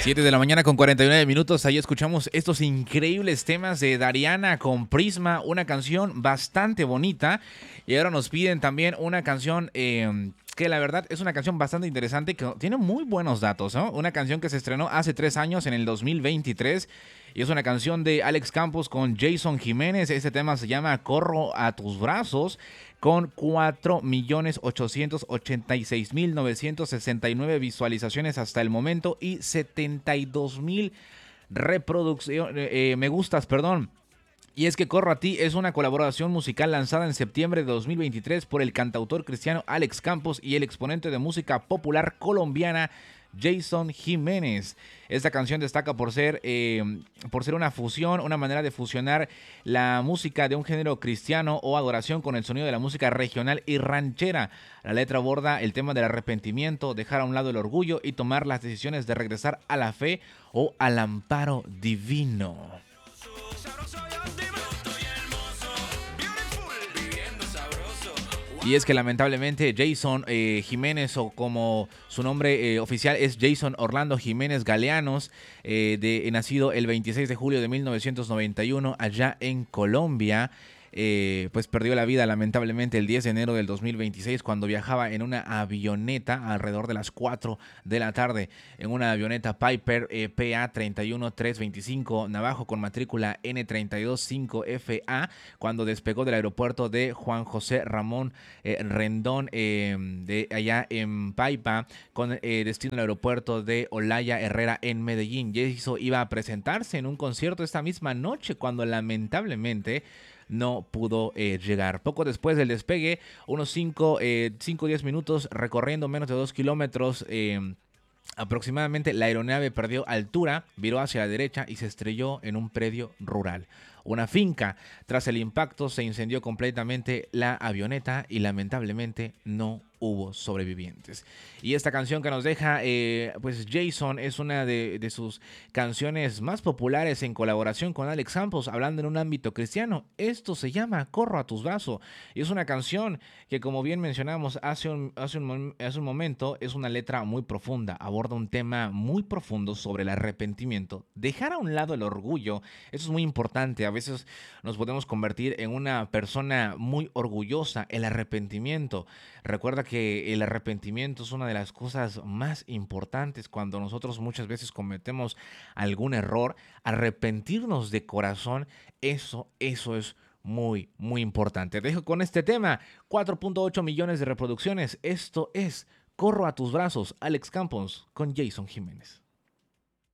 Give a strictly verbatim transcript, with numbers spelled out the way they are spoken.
siete de la mañana con cuarenta y nueve minutos. Ahí escuchamos estos increíbles temas de Dariana con Prisma, una canción bastante bonita. Y ahora nos piden también una canción eh, que la verdad es una canción bastante interesante, que tiene muy buenos datos, ¿no? Una canción que se estrenó hace tres años, en el dos mil veintitrés. Y es una canción de Alex Campos con Jason Jiménez. Este tema se llama Corro a tus brazos, con cuatro millones ochocientos ochenta y seis mil novecientos sesenta y nueve visualizaciones hasta el momento y setenta y dos mil reproducciones, eh, me gustas, perdón. Y es que Corro a ti es una colaboración musical lanzada en septiembre de dos mil veintitrés por el cantautor cristiano Alex Campos y el exponente de música popular colombiana Jason Jiménez. Esta canción destaca por ser, eh, por ser una fusión, una manera de fusionar la música de un género cristiano o adoración con el sonido de la música regional y ranchera. La letra aborda el tema del arrepentimiento, dejar a un lado el orgullo y tomar las decisiones de regresar a la fe o al amparo divino. Y es que lamentablemente Jason eh, Jiménez, o como su nombre eh, oficial es Jason Orlando Jiménez Galeanos, eh, de, nacido el veintiséis de julio de mil novecientos noventa y uno allá en Colombia, eh, pues perdió la vida lamentablemente el diez de enero del dos mil veintiséis cuando viajaba en una avioneta alrededor de las cuatro de la tarde, en una avioneta Piper eh, P A tres uno tres dos cinco Navajo con matrícula N tres dos cinco F A, cuando despegó del aeropuerto de Juan José Ramón eh, Rendón eh, de allá en Paipa, con eh, destino al aeropuerto de Olaya Herrera en Medellín. Jason iba a presentarse en un concierto esta misma noche cuando lamentablemente no pudo eh, llegar. Poco después del despegue, unos cinco o diez minutos recorriendo menos de dos kilómetros eh, aproximadamente, la aeronave perdió altura, viró hacia la derecha y se estrelló en un predio rural, una finca. Tras el impacto se incendió completamente la avioneta y lamentablemente no hubo sobrevivientes. Y esta canción que nos deja eh, pues Jason es una de, de sus canciones más populares en colaboración con Alex Campos, hablando en un ámbito cristiano. Esto se llama Corro a tus brazos y es una canción que, como bien mencionamos hace un, hace un, hace un momento, es una letra muy profunda, aborda un tema muy profundo sobre el arrepentimiento, dejar a un lado el orgullo. Eso es muy importante. A veces nos podemos convertir en una persona muy orgullosa. El arrepentimiento, recuerda que el arrepentimiento es una de las cosas más importantes cuando nosotros muchas veces cometemos algún error. Arrepentirnos de corazón, eso, eso es muy, muy importante. Te dejo con este tema, cuatro punto ocho millones de reproducciones. Esto es Corro a tus brazos, Alex Campos con Jason Jiménez.